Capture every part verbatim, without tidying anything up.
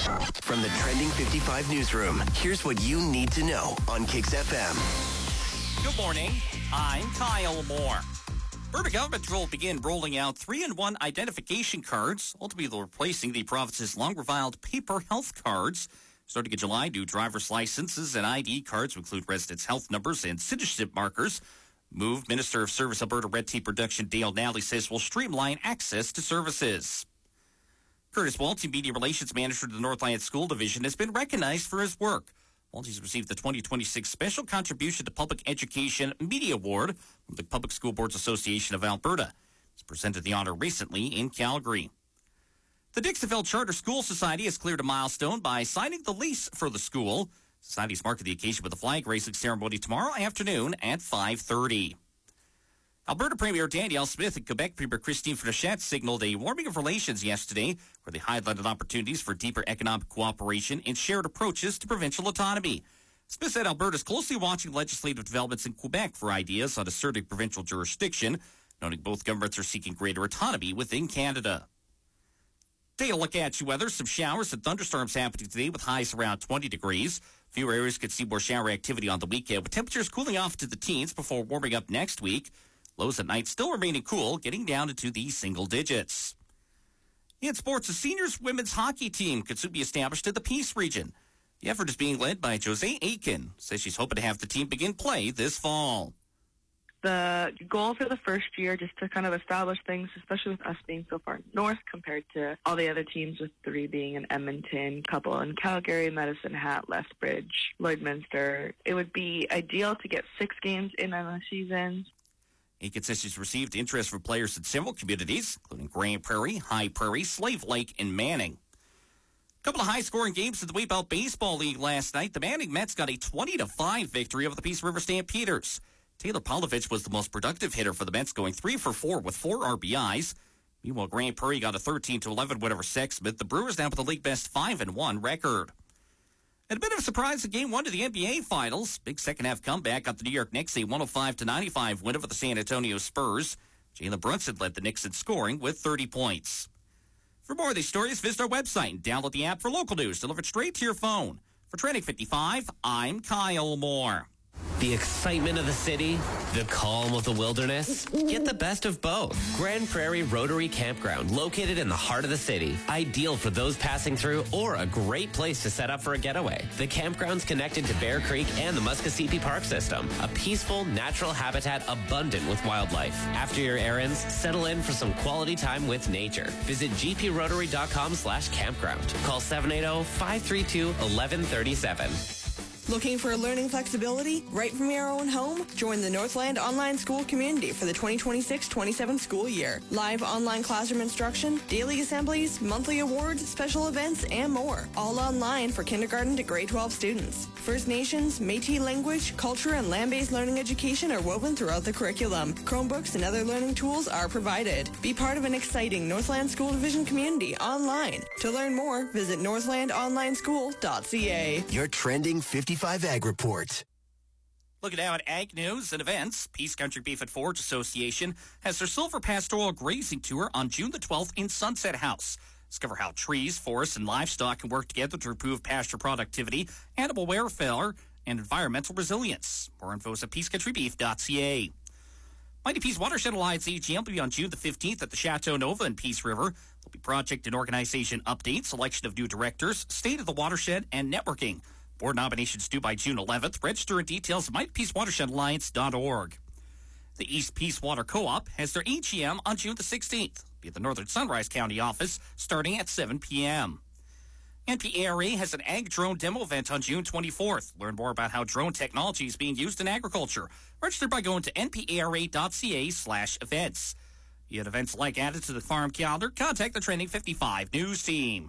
From the Trending fifty-five newsroom, here's what you need to know on Kix F M. Good morning. I'm Kyle Moore. Alberta government will begin rolling out three in one identification cards, ultimately replacing the province's long-reviled paper health cards. Starting in July, new driver's licenses and I D cards will include residents' health numbers and citizenship markers. Move Minister of Service Alberta Red Tape Reduction Dale Nally says will streamline access to services. Curtis Walty, Media Relations Manager to the Northland School Division, has been recognized for his work. Walty's received the twenty twenty-six Special Contribution to Public Education Media Award from the Public School Boards Association of Alberta. He's presented the honor recently in Calgary. The Dixonville Charter School Society has cleared a milestone by signing the lease for the school. Society's marking the occasion with a flag raising ceremony tomorrow afternoon at five thirty. Alberta Premier Danielle Smith and Quebec Premier Christine Fréchette signaled a warming of relations yesterday, where they highlighted opportunities for deeper economic cooperation and shared approaches to provincial autonomy. Smith said Alberta is closely watching legislative developments in Quebec for ideas on asserting provincial jurisdiction, noting both governments are seeking greater autonomy within Canada. Take a look at your weather. Some showers and thunderstorms happening today with highs around twenty degrees. Fewer areas could see more shower activity on the weekend, with temperatures cooling off to the teens before warming up next week. Lows at night still remaining cool, getting down into the single digits. In sports, the seniors women's hockey team could soon be established in the Peace region. The effort is being led by Jose Aiken. Says she's hoping to have the team begin play this fall. The goal for the first year, just to kind of establish things, especially with us being so far north compared to all the other teams, with three being in Edmonton, couple in Calgary, Medicine Hat, Lethbridge, Lloydminster. It would be ideal to get six games in on the season. Aiken says she's received interest from players in several communities, including Grand Prairie, High Prairie, Slave Lake, and Manning. A couple of high-scoring games in the Waybout Baseball League last night. The Manning Mets got a twenty to five victory over the Peace River Stampeders. Taylor Polovich was the most productive hitter for the Mets, going three for four with four R B Is. Meanwhile, Grand Prairie got a thirteen to eleven win over Sexsmith. The Brewers now with the league best five and one record. And a bit of a surprise in Game one to the N B A Finals. Big second-half comeback got the New York Knicks a one oh five to ninety-five win over the San Antonio Spurs. Jalen Brunson led the Knicks in scoring with thirty points. For more of these stories, visit our website and download the app for local news delivered straight to your phone. For Trending fifty-five, I'm Kyle Moore. The excitement of the city, the calm of the wilderness. Get the best of both. Grand Prairie Rotary Campground, located in the heart of the city. Ideal for those passing through or a great place to set up for a getaway. The campground's connected to Bear Creek and the Muskosipi Park System. A peaceful, natural habitat abundant with wildlife. After your errands, settle in for some quality time with nature. Visit gprotary.com slash campground. Call seven eight zero, five three two, one one three seven. Looking for learning flexibility right from your own home? Join the Northland Online School community for the twenty twenty-six twenty-seven school year. Live online classroom instruction, daily assemblies, monthly awards, special events, and more. All online for kindergarten to grade twelve students. First Nations, Métis language, culture, and land-based learning education are woven throughout the curriculum. Chromebooks and other learning tools are provided. Be part of an exciting Northland School Division community online. To learn more, visit northland online school dot c a. Your Trending fifty-five Ag Report. Looking now at ag news and events, Peace Country Beef and Forage Association has their Silver Pastoral Grazing Tour on June the twelfth in Sunset House. Discover how trees, forests, and livestock can work together to improve pasture productivity, animal welfare, and environmental resilience. More info is at peace country beef dot c a. Mighty Peace Watershed Alliance A G M will be on June the fifteenth at the Chateau Nova in Peace River. There'll be project and organization updates, selection of new directors, state of the watershed, and networking. Board nominations due by June eleventh. Register and details at mighty peace watershed alliance dot org. The East Peace Water Co-op has their A G M on June the sixteenth. Be at the Northern Sunrise County office starting at seven p.m. N P A R A has an ag drone demo event on June twenty-fourth. Learn more about how drone technology is being used in agriculture. Register by going to n p a r a dot c a slash events. You had events like added to the farm calendar. Contact the Trending fifty-five news team.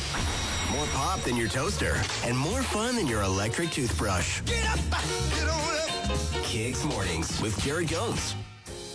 More pop than your toaster and more fun than your electric toothbrush. Get up, get on up. Kix Mornings with Jared Jones.